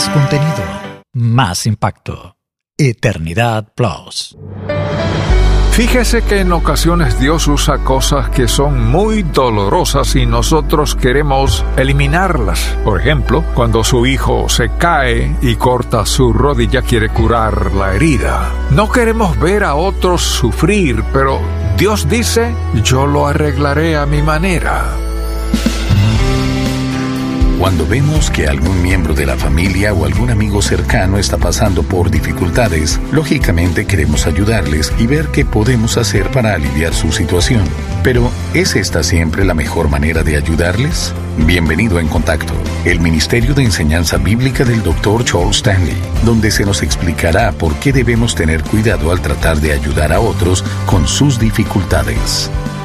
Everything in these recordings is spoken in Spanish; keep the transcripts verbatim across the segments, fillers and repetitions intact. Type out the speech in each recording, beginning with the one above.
Más contenido, más impacto. Eternidad Plus. Fíjese que en ocasiones Dios usa cosas que son muy dolorosas y nosotros queremos eliminarlas. Por ejemplo, cuando su hijo se cae y corta su rodilla, quiere curar la herida. No queremos ver a otros sufrir, pero Dios dice, yo lo arreglaré a mi manera. Cuando vemos que algún miembro de la familia o algún amigo cercano está pasando por dificultades, lógicamente queremos ayudarles y ver qué podemos hacer para aliviar su situación. Pero, ¿es esta siempre la mejor manera de ayudarles? Bienvenido a En Contacto, el Ministerio de Enseñanza Bíblica del doctor Charles Stanley, donde se nos explicará por qué debemos tener cuidado al tratar de ayudar a otros con sus dificultades.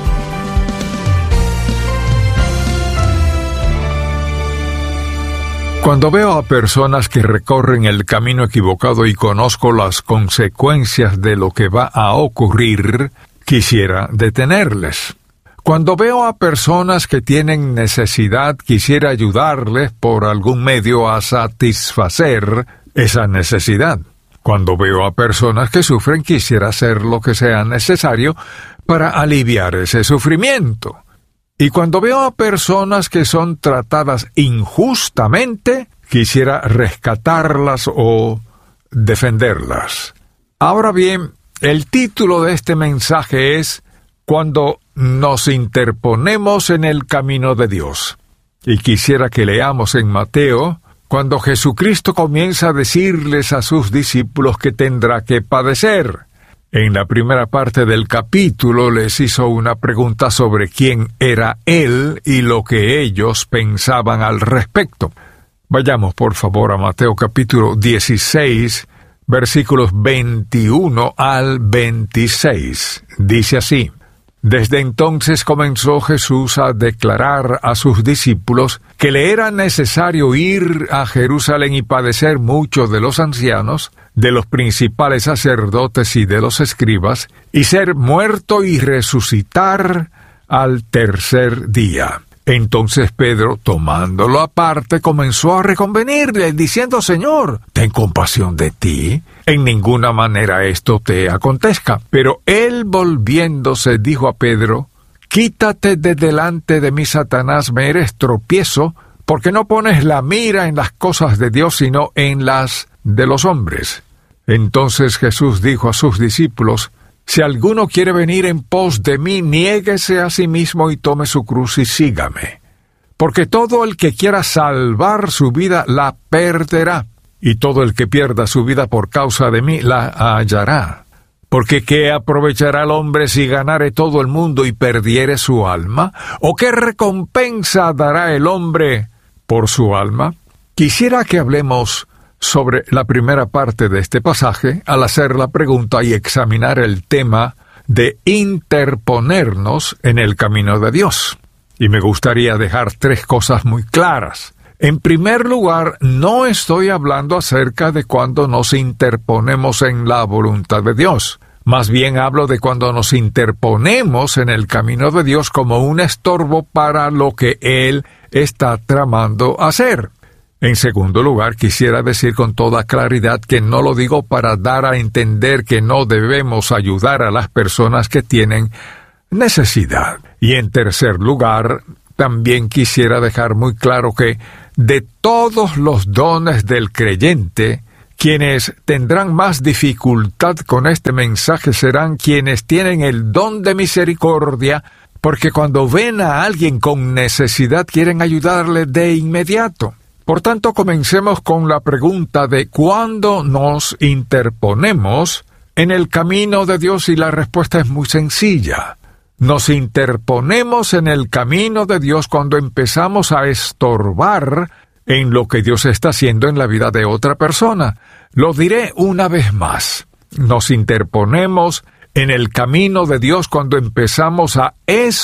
Cuando veo a personas que recorren el camino equivocado y conozco las consecuencias de lo que va a ocurrir, quisiera detenerles. Cuando veo a personas que tienen necesidad, quisiera ayudarles por algún medio a satisfacer esa necesidad. Cuando veo a personas que sufren, quisiera hacer lo que sea necesario para aliviar ese sufrimiento. Y cuando veo a personas que son tratadas injustamente, quisiera rescatarlas o defenderlas. Ahora bien, el título de este mensaje es Cuando nos interponemos en el camino de Dios. Y quisiera que leamos en Mateo, cuando Jesucristo comienza a decirles a sus discípulos que tendrá que padecer. En la primera parte del capítulo les hizo una pregunta sobre quién era Él y lo que ellos pensaban al respecto. Vayamos por favor a Mateo capítulo dieciséis, versículos veintiuno al veintiséis. Dice así: Desde entonces comenzó Jesús a declarar a sus discípulos que le era necesario ir a Jerusalén y padecer mucho de los ancianos, de los principales sacerdotes y de los escribas, y ser muerto y resucitar al tercer día. Entonces Pedro, tomándolo aparte, comenzó a reconvenirle, diciendo: Señor, ten compasión de ti, en ninguna manera esto te acontezca. Pero él, volviéndose, dijo a Pedro: Quítate de delante de mí, Satanás, me eres tropiezo, porque no pones la mira en las cosas de Dios, sino en las de los hombres. Entonces Jesús dijo a sus discípulos: Si alguno quiere venir en pos de mí, niéguese a sí mismo y tome su cruz y sígame. Porque todo el que quiera salvar su vida la perderá, y todo el que pierda su vida por causa de mí la hallará. Porque ¿qué aprovechará el hombre si ganare todo el mundo y perdiere su alma? ¿O qué recompensa dará el hombre por su alma? Quisiera que hablemos sobre la primera parte de este pasaje al hacer la pregunta y examinar el tema de interponernos en el camino de Dios. Y me gustaría dejar tres cosas muy claras. En primer lugar, no estoy hablando acerca de cuando nos interponemos en la voluntad de Dios. Más bien hablo de cuando nos interponemos en el camino de Dios como un estorbo para lo que Él está tramando hacer. En segundo lugar, quisiera decir con toda claridad que no lo digo para dar a entender que no debemos ayudar a las personas que tienen necesidad. Y en tercer lugar, también quisiera dejar muy claro que de todos los dones del creyente, quienes tendrán más dificultad con este mensaje serán quienes tienen el don de misericordia, porque cuando ven a alguien con necesidad quieren ayudarle de inmediato. Por tanto, comencemos con la pregunta de ¿cuándo nos interponemos en el camino de Dios? Y la respuesta es muy sencilla. Nos interponemos en el camino de Dios cuando empezamos a estorbar en lo que Dios está haciendo en la vida de otra persona. Lo diré una vez más. Nos interponemos en el camino de Dios cuando empezamos a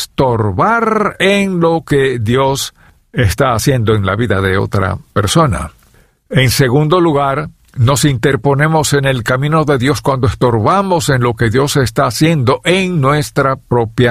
estorbar en lo que Dios está haciendo en la vida de otra persona. En segundo lugar, nos interponemos en el camino de Dios cuando estorbamos en lo que Dios está haciendo en nuestra propia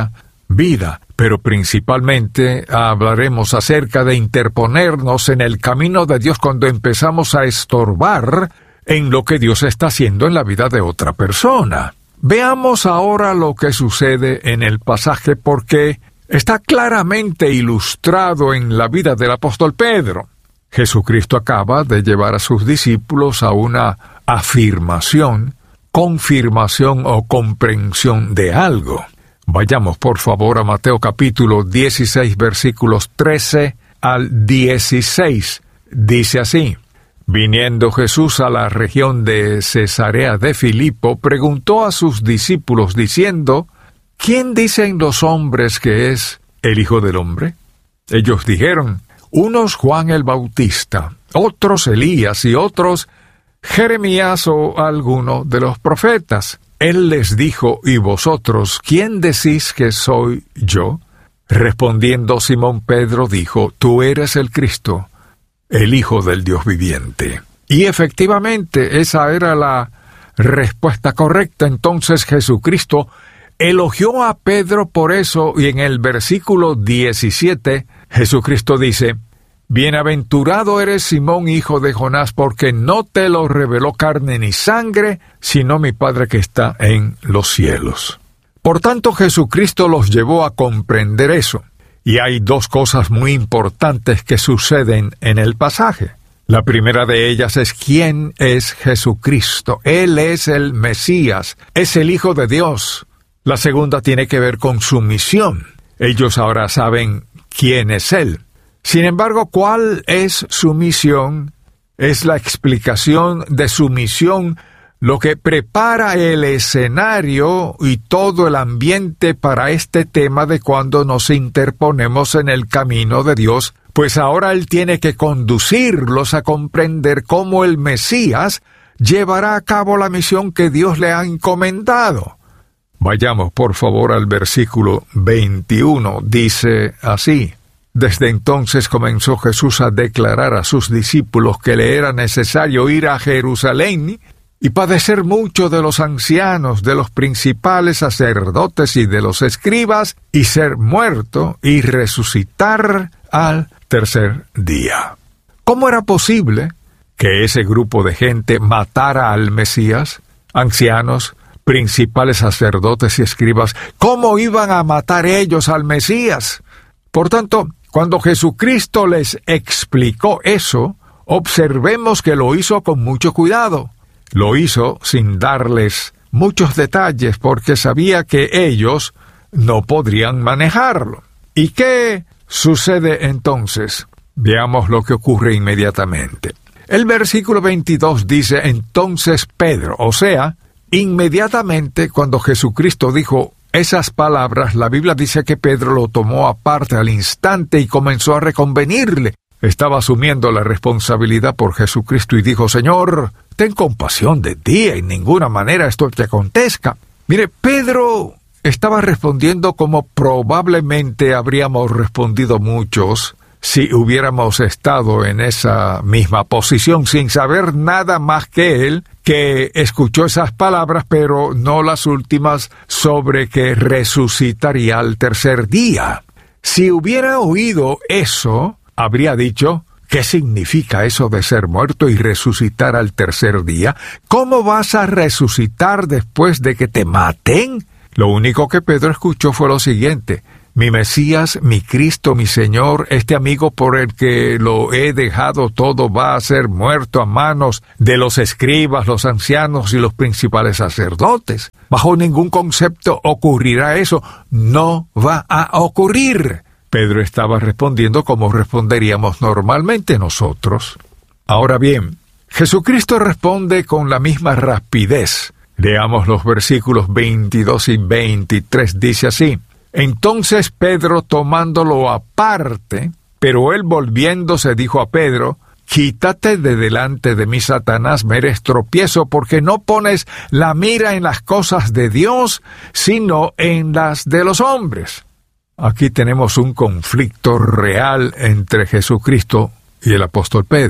vida, pero principalmente hablaremos acerca de interponernos en el camino de Dios cuando empezamos a estorbar en lo que Dios está haciendo en la vida de otra persona. Veamos ahora lo que sucede en el pasaje porque está claramente ilustrado en la vida del apóstol Pedro. Jesucristo acaba de llevar a sus discípulos a una afirmación, confirmación o comprensión de algo. Vayamos por favor a Mateo capítulo dieciséis versículos trece al dieciséis. Dice así: Viniendo Jesús a la región de Cesarea de Filipo, preguntó a sus discípulos diciendo: ¿Quién dicen los hombres que es el Hijo del Hombre? Ellos dijeron: unos Juan el Bautista, otros Elías y otros Jeremías o alguno de los profetas. Él les dijo: ¿y vosotros quién decís que soy yo? Respondiendo Simón Pedro dijo: Tú eres el Cristo, el Hijo del Dios viviente. Y efectivamente esa era la respuesta correcta. Entonces Jesucristo elogió a Pedro por eso, y en el versículo diecisiete Jesucristo dice: Bienaventurado eres Simón, hijo de Jonás, porque no te lo reveló carne ni sangre, sino mi Padre que está en los cielos. Por tanto, Jesucristo los llevó a comprender eso. Y hay dos cosas muy importantes que suceden en el pasaje. La primera de ellas es quién es Jesucristo. Él es el Mesías, es el Hijo de Dios. La segunda tiene que ver con su misión. Ellos ahora saben quién es Él. Sin embargo, ¿cuál es su misión? Es la explicación de su misión lo que prepara el escenario y todo el ambiente para este tema de cuando nos interponemos en el camino de Dios, pues ahora Él tiene que conducirlos a comprender cómo el Mesías llevará a cabo la misión que Dios le ha encomendado. Vayamos por favor al versículo veintiuno, dice así: Desde entonces comenzó Jesús a declarar a sus discípulos que le era necesario ir a Jerusalén y padecer mucho de los ancianos, de los principales sacerdotes y de los escribas, y ser muerto y resucitar al tercer día. ¿Cómo era posible que ese grupo de gente matara al Mesías? Ancianos, principales sacerdotes y escribas, ¿cómo iban a matar ellos al Mesías? Por tanto, cuando Jesucristo les explicó eso, observemos que lo hizo con mucho cuidado. Lo hizo sin darles muchos detalles porque sabía que ellos no podrían manejarlo. ¿Y qué sucede entonces? Veamos lo que ocurre inmediatamente. El versículo veintidós dice: Entonces Pedro, o sea, inmediatamente cuando Jesucristo dijo esas palabras, la Biblia dice que Pedro lo tomó aparte al instante y comenzó a reconvenirle. Estaba asumiendo la responsabilidad por Jesucristo y dijo: Señor, ten compasión de ti, en ninguna manera esto te acontezca. Mire, Pedro estaba respondiendo como probablemente habríamos respondido muchos si hubiéramos estado en esa misma posición, sin saber nada más que él, que escuchó esas palabras, pero no las últimas sobre que resucitaría al tercer día. Si hubiera oído eso, habría dicho: ¿qué significa eso de ser muerto y resucitar al tercer día? ¿Cómo vas a resucitar después de que te maten? Lo único que Pedro escuchó fue lo siguiente: mi Mesías, mi Cristo, mi Señor, este amigo por el que lo he dejado todo va a ser muerto a manos de los escribas, los ancianos y los principales sacerdotes. Bajo ningún concepto ocurrirá eso. No va a ocurrir. Pedro estaba respondiendo como responderíamos normalmente nosotros. Ahora bien, Jesucristo responde con la misma rapidez. Leamos los versículos veintidós y veintitrés, dice así: Entonces Pedro, tomándolo aparte, pero él volviéndose dijo a Pedro: Quítate de delante de mí, Satanás, me eres tropiezo, porque no pones la mira en las cosas de Dios, sino en las de los hombres. Aquí tenemos un conflicto real entre Jesucristo y el apóstol Pedro.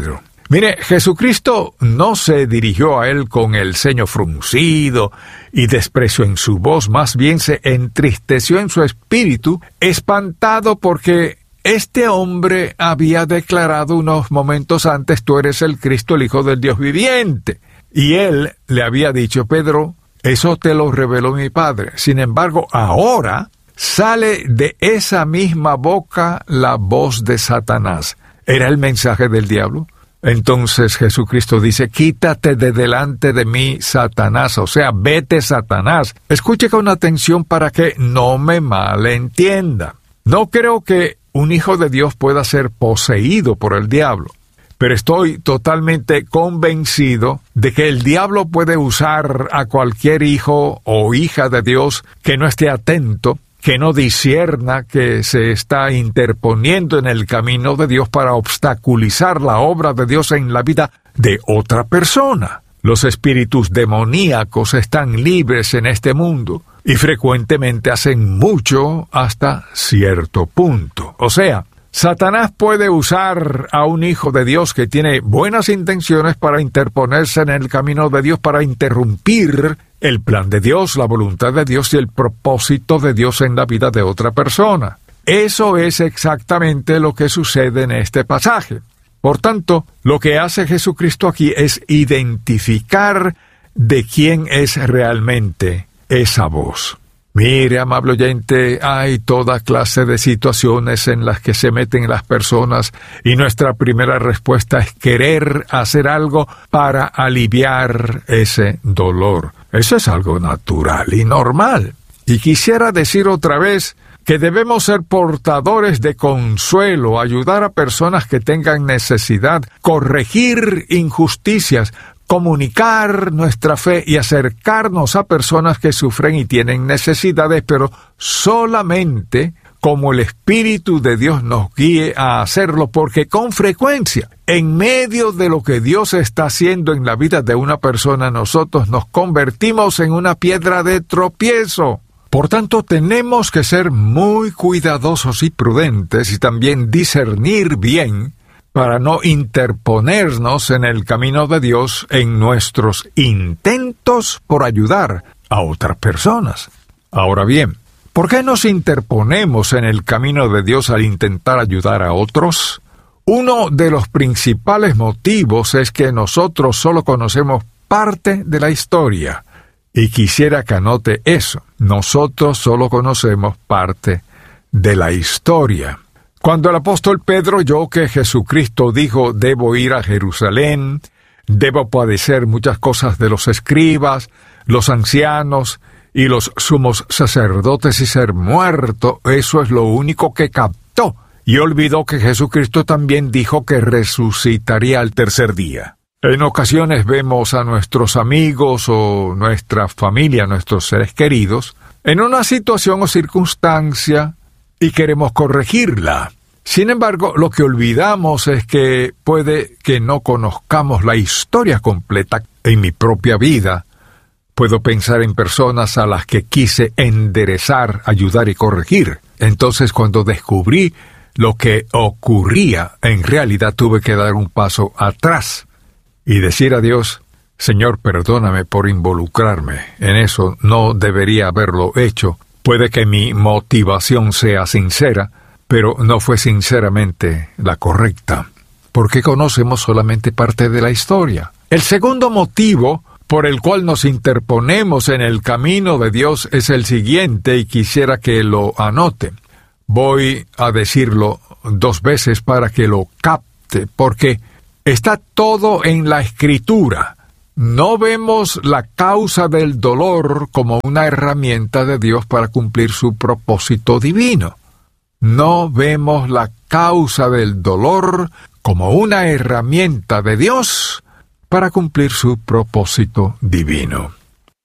Mire, Jesucristo no se dirigió a él con el ceño fruncido y desprecio en su voz, más bien se entristeció en su espíritu, espantado porque este hombre había declarado unos momentos antes: tú eres el Cristo, el Hijo del Dios viviente. Y él le había dicho: Pedro, eso te lo reveló mi Padre. Sin embargo, ahora sale de esa misma boca la voz de Satanás. ¿Era el mensaje del diablo? Entonces Jesucristo dice: quítate de delante de mí, Satanás, o sea, vete, Satanás. Escuche con atención para que no me malentienda. No creo que un hijo de Dios pueda ser poseído por el diablo, pero estoy totalmente convencido de que el diablo puede usar a cualquier hijo o hija de Dios que no esté atento, que no discierna que se está interponiendo en el camino de Dios para obstaculizar la obra de Dios en la vida de otra persona. Los espíritus demoníacos están libres en este mundo y frecuentemente hacen mucho hasta cierto punto. O sea, Satanás puede usar a un hijo de Dios que tiene buenas intenciones para interponerse en el camino de Dios, para interrumpir el plan de Dios, la voluntad de Dios y el propósito de Dios en la vida de otra persona. Eso es exactamente lo que sucede en este pasaje. Por tanto, lo que hace Jesucristo aquí es identificar de quién es realmente esa voz. Mire, amable oyente, hay toda clase de situaciones en las que se meten las personas y nuestra primera respuesta es querer hacer algo para aliviar ese dolor. Eso es algo natural y normal. Y quisiera decir otra vez que debemos ser portadores de consuelo, ayudar a personas que tengan necesidad, corregir injusticias, comunicar nuestra fe y acercarnos a personas que sufren y tienen necesidades, pero solamente como el Espíritu de Dios nos guíe a hacerlo, porque con frecuencia, en medio de lo que Dios está haciendo en la vida de una persona, nosotros nos convertimos en una piedra de tropiezo. Por tanto, tenemos que ser muy cuidadosos y prudentes y también discernir bien para no interponernos en el camino de Dios en nuestros intentos por ayudar a otras personas. Ahora bien, ¿por qué nos interponemos en el camino de Dios al intentar ayudar a otros? Uno de los principales motivos es que nosotros solo conocemos parte de la historia. Y quisiera que anote eso. Nosotros solo conocemos parte de la historia. Cuando el apóstol Pedro oyó que Jesucristo dijo: debo ir a Jerusalén, debo padecer muchas cosas de los escribas, los ancianos y los sumos sacerdotes y ser muerto, eso es lo único que captó. Y olvidó que Jesucristo también dijo que resucitaría al tercer día. En ocasiones vemos a nuestros amigos o nuestra familia, nuestros seres queridos, en una situación o circunstancia y queremos corregirla. Sin embargo, lo que olvidamos es que puede que no conozcamos la historia completa. En mi propia vida, puedo pensar en personas a las que quise enderezar, ayudar y corregir. Entonces, cuando descubrí lo que ocurría, en realidad tuve que dar un paso atrás y decir a Dios: Señor, perdóname por involucrarme en eso, no debería haberlo hecho. Puede que mi motivación sea sincera, pero no fue sinceramente la correcta, porque conocemos solamente parte de la historia. El segundo motivo por el cual nos interponemos en el camino de Dios es el siguiente, y quisiera que lo anote. Voy a decirlo dos veces para que lo capte, porque está todo en la Escritura. No vemos la causa del dolor como una herramienta de Dios para cumplir su propósito divino. No vemos la causa del dolor como una herramienta de Dios para cumplir su propósito divino.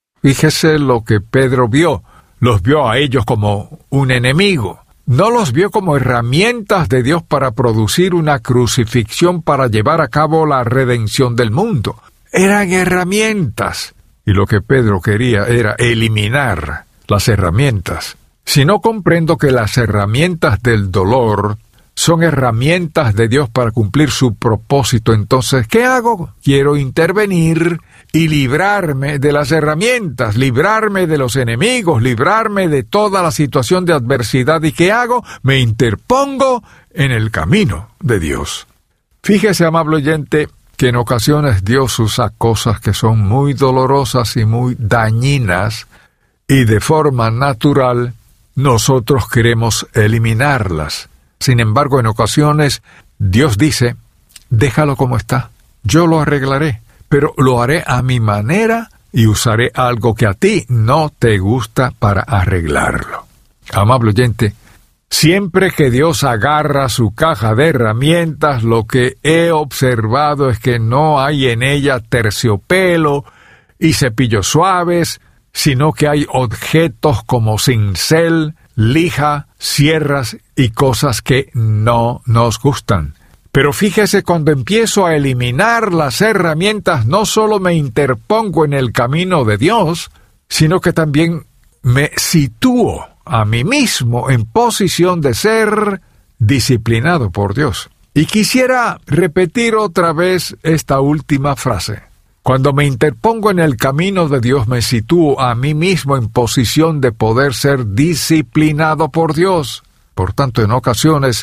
Fíjese lo que Pedro vio. Los vio a ellos como un enemigo. No los vio como herramientas de Dios para producir una crucifixión para llevar a cabo la redención del mundo. Eran herramientas. Y lo que Pedro quería era eliminar las herramientas. Si no comprendo que las herramientas del dolor son herramientas de Dios para cumplir su propósito. Entonces, ¿qué hago? Quiero intervenir y librarme de las herramientas, librarme de los enemigos, librarme de toda la situación de adversidad. ¿Y qué hago? Me interpongo en el camino de Dios. Fíjese, amable oyente, que en ocasiones Dios usa cosas que son muy dolorosas y muy dañinas, y de forma natural nosotros queremos eliminarlas. Sin embargo, en ocasiones Dios dice, déjalo como está, yo lo arreglaré, pero lo haré a mi manera y usaré algo que a ti no te gusta para arreglarlo. Amable oyente, siempre que Dios agarra su caja de herramientas, lo que he observado es que no hay en ella terciopelo y cepillos suaves, sino que hay objetos como cincel, lija, sierras y cosas que no nos gustan. Pero fíjese, cuando empiezo a eliminar las herramientas, no solo me interpongo en el camino de Dios, sino que también me sitúo a mí mismo en posición de ser disciplinado por Dios. Y quisiera repetir otra vez esta última frase. Cuando me interpongo en el camino de Dios, me sitúo a mí mismo en posición de poder ser disciplinado por Dios. Por tanto, en ocasiones,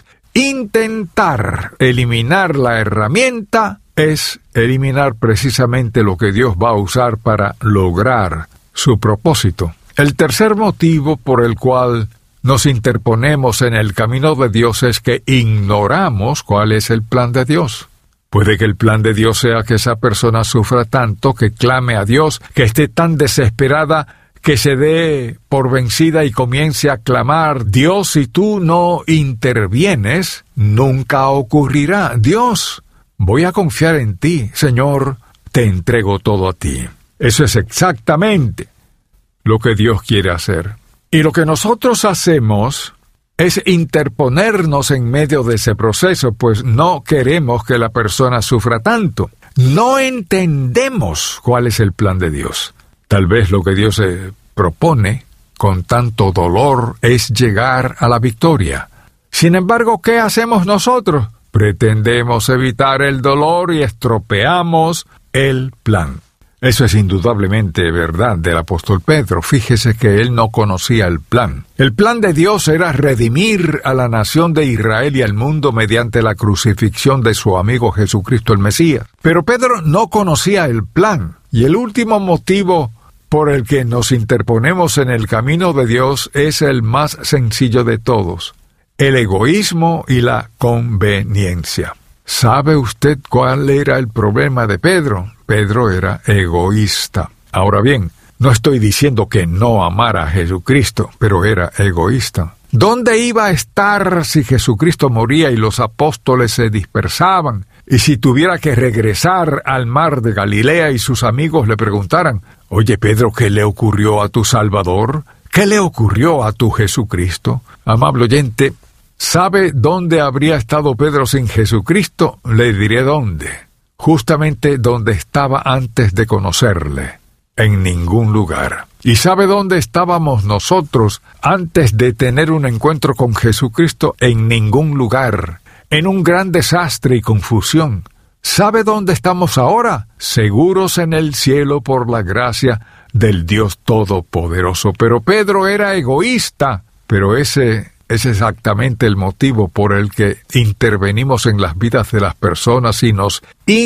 intentar eliminar la herramienta es eliminar precisamente lo que Dios va a usar para lograr su propósito. El tercer motivo por el cual nos interponemos en el camino de Dios es que ignoramos cuál es el plan de Dios. Puede que el plan de Dios sea que esa persona sufra tanto, que clame a Dios, que esté tan desesperada, que se dé por vencida y comience a clamar, Dios, si tú no intervienes, nunca ocurrirá. Dios, voy a confiar en ti, Señor, te entrego todo a ti. Eso es exactamente lo que Dios quiere hacer. Y lo que nosotros hacemos es interponernos en medio de ese proceso, pues no queremos que la persona sufra tanto. No entendemos cuál es el plan de Dios. Tal vez lo que Dios eh, propone con tanto dolor es llegar a la victoria. Sin embargo, ¿qué hacemos nosotros? Pretendemos evitar el dolor y estropeamos el plan. Eso es indudablemente verdad del apóstol Pedro. Fíjese que él no conocía el plan. El plan de Dios era redimir a la nación de Israel y al mundo mediante la crucifixión de su amigo Jesucristo el Mesías. Pero Pedro no conocía el plan. Y el último motivo por el que nos interponemos en el camino de Dios es el más sencillo de todos: el egoísmo y la conveniencia. ¿Sabe usted cuál era el problema de Pedro? Pedro era egoísta. Ahora bien, no estoy diciendo que no amara a Jesucristo, pero era egoísta. ¿Dónde iba a estar si Jesucristo moría y los apóstoles se dispersaban? Y si tuviera que regresar al mar de Galilea y sus amigos le preguntaran, oye Pedro, ¿qué le ocurrió a tu Salvador? ¿Qué le ocurrió a tu Jesucristo? Amable oyente, ¿sabe dónde habría estado Pedro sin Jesucristo? Le diré dónde. Justamente donde estaba antes de conocerle. En ningún lugar. ¿Y sabe dónde estábamos nosotros antes de tener un encuentro con Jesucristo? En ningún lugar. En un gran desastre y confusión. ¿Sabe dónde estamos ahora? Seguros en el cielo por la gracia del Dios Todopoderoso. Pero Pedro era egoísta. Pero ese es exactamente el motivo por el que intervenimos en las vidas de las personas y nos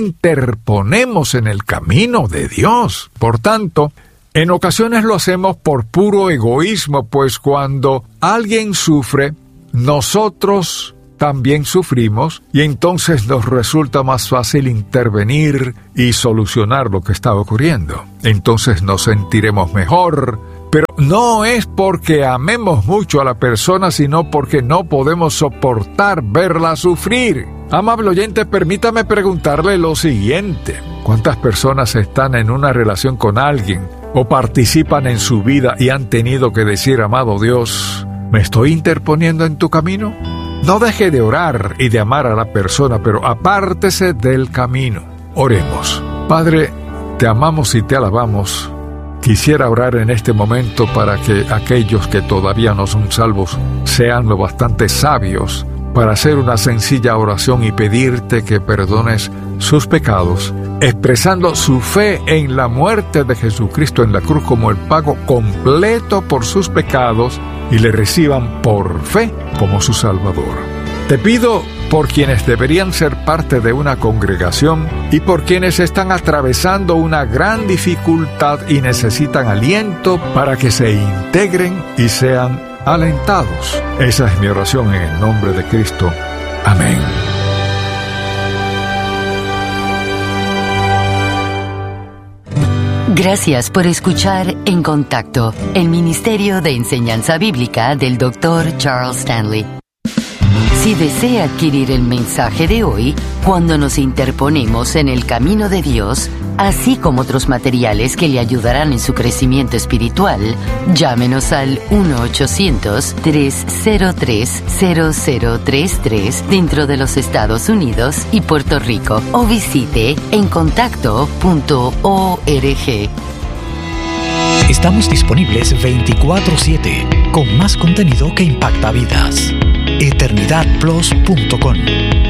interponemos en el camino de Dios. Por tanto, en ocasiones lo hacemos por puro egoísmo, pues cuando alguien sufre, nosotros también sufrimos y entonces nos resulta más fácil intervenir y solucionar lo que está ocurriendo. Entonces nos sentiremos mejor. Pero no es porque amemos mucho a la persona, sino porque no podemos soportar verla sufrir. Amable oyente, permítame preguntarle lo siguiente. ¿Cuántas personas están en una relación con alguien o participan en su vida y han tenido que decir, amado Dios, ¿me estoy interponiendo en tu camino? No deje de orar y de amar a la persona, pero apártese del camino. Oremos. Padre, te amamos y te alabamos. Quisiera orar en este momento para que aquellos que todavía no son salvos sean lo bastante sabios para hacer una sencilla oración y pedirte que perdones sus pecados, expresando su fe en la muerte de Jesucristo en la cruz como el pago completo por sus pecados y le reciban por fe como su Salvador. Te pido por quienes deberían ser parte de una congregación y por quienes están atravesando una gran dificultad y necesitan aliento para que se integren y sean alentados. Esa es mi oración en el nombre de Cristo. Amén. Gracias por escuchar En Contacto, el Ministerio de Enseñanza Bíblica del doctor Charles Stanley. Si desea adquirir el mensaje de hoy, Cuando nos interponemos en el camino de Dios, así como otros materiales que le ayudarán en su crecimiento espiritual, llámenos al uno ochocientos, tres cero tres, cero cero tres tres dentro de los Estados Unidos y Puerto Rico o visite en contacto punto org. Estamos disponibles veinticuatro siete con más contenido que impacta vidas. eternidad plus punto com